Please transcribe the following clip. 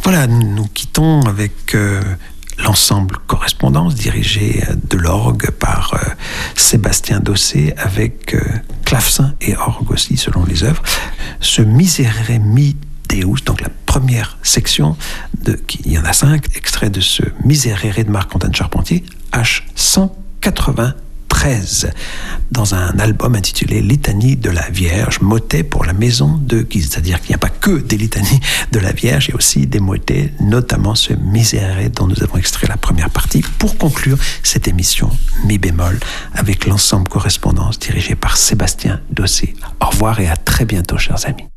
Voilà, nous quittons avec l'ensemble Correspondance dirigé de l'orgue par Sébastien Dossé avec clavecin et orgue aussi selon les œuvres. Ce Miserere mi Deus, donc la première section, il y en a 5, extrait de ce Miserere de Marc-Antoine Charpentier, H193, dans un album intitulé Litanie de la Vierge, motet pour la maison de Guise. C'est-à-dire qu'il n'y a pas que des litanies de la Vierge, il y a aussi des motets, notamment ce Miserere dont nous avons extrait la première partie, pour conclure cette émission Mi bémol avec l'ensemble Correspondance dirigé par Sébastien Dossé. Au revoir et à très bientôt, chers amis.